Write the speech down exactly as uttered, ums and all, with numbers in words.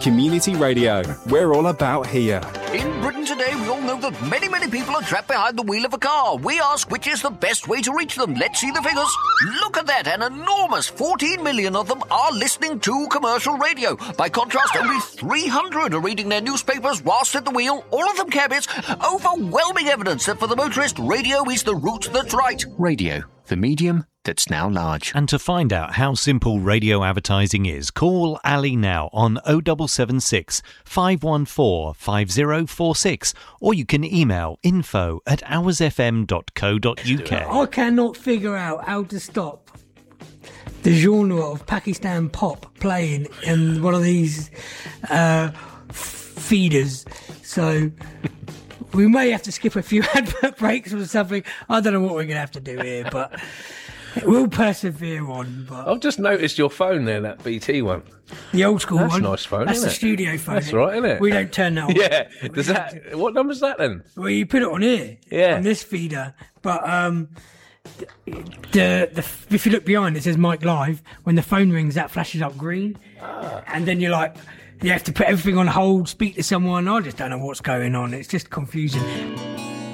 Community Radio. We're all about here. In Britain today, we all know that many, many people are trapped behind the wheel of a car. We ask which is the best way to reach them. Let's see the figures. Look at that. An enormous fourteen million of them are listening to commercial radio. By contrast, only three hundred are reading their newspapers whilst at the wheel. All of them cabbies. Overwhelming evidence that for the motorist, radio is the route that's right. Radio, the medium that's now large. And to find out how simple radio advertising is, call Ali now on oh seven seven six, five one four, five oh four six, or you can email info at hours f m dot co dot u k. I cannot figure out how to stop the genre of Pakistan pop playing in one of these uh, feeders. So we may have to skip a few advert breaks or something. I don't know what we're going to have to do here, but we'll persevere on. But I've just noticed your phone there, that B T one. The old school That's one. That's a nice phone, That's isn't the it? studio phone. That's right, isn't it? We don't turn that on. Yeah. Does that? What number's that then? Well, you put it on here. Yeah. On this feeder. But um, the the if you look behind, it says Mike Live. When the phone rings, that flashes up green. Ah. And then you're like, you have to put everything on hold, speak to someone. I just don't know what's going on. It's just confusing.